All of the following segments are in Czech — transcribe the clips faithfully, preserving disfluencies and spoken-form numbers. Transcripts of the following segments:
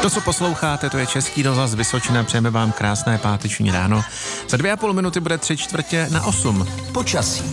To, co posloucháte, to je Český rozhlas Vysočina. Přejeme vám krásné páteční ráno. Za dvě a půl minuty bude tři čtvrtě na osm. Počasí.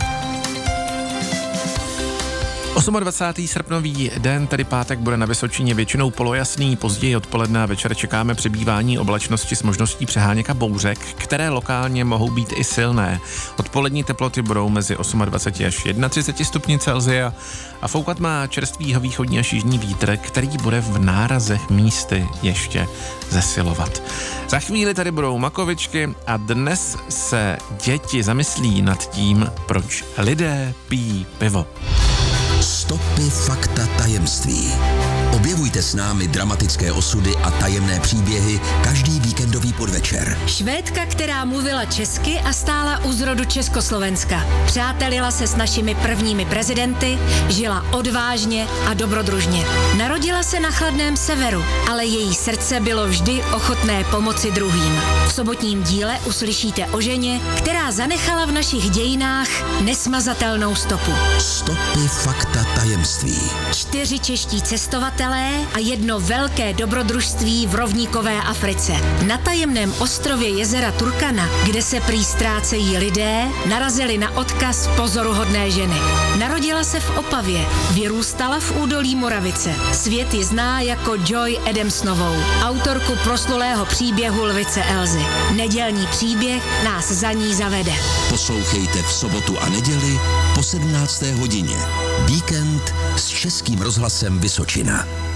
dvacátého osmého srpnový den, tedy pátek, bude na Vysočině většinou polojasný, později odpoledne a večer čekáme přibývání oblačnosti s možností přeháněk a bouřek, které lokálně mohou být i silné. Odpolední teploty budou mezi dvaceti osmi až třiceti jedním stupni Celsia a foukat má čerstvý východní až jižní vítr, který bude v nárazech místy ještě zesilovat. Za chvíli tady budou makovičky a dnes se děti zamyslí nad tím, proč lidé pijí pivo. Stopy fakta tajemství. Objevujte s námi dramatické osudy a tajemné příběhy každý víkendový podvečer. Švédka, která mluvila česky a stála u zrodu Československa. Přátelila se s našimi prvními prezidenty, žila odvážně a dobrodružně. Narodila se na chladném severu, ale její srdce bylo vždy ochotné pomoci druhým. V sobotním díle uslyšíte o ženě, která zanechala v našich dějinách nesmazatelnou stopu. Stopy fakta tajemství. Čtyři čeští cestovatelé a jedno velké dobrodružství v rovníkové Africe. Na tajemném ostrově jezera Turkana, kde se prý ztrácejí lidé, narazili na odkaz pozoruhodné ženy. Narodila se v Opavě, vyrůstala v údolí Moravice. Svět ji zná jako Joy Adamsnovou, autorku proslulého příběhu Lvice Elzy. Nedělní příběh nás za ní zavede. Poslouchejte v sobotu a neděli po sedmnácté hodině. Víkend s Českým rozhlasem Vysočina.